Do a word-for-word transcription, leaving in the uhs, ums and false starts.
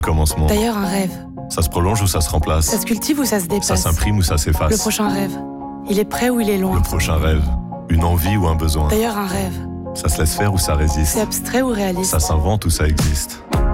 Commencement. D'ailleurs, un rêve. Ça se prolonge ou ça se remplace? Ça se cultive ou ça se dépasse? Ça s'imprime ou ça s'efface? Le prochain rêve. Il est près ou il est loin? Le prochain rêve. Une envie ou un besoin? D'ailleurs, un rêve. Ça se laisse faire ou ça résiste? C'est abstrait ou réaliste? Ça s'invente ou ça existe?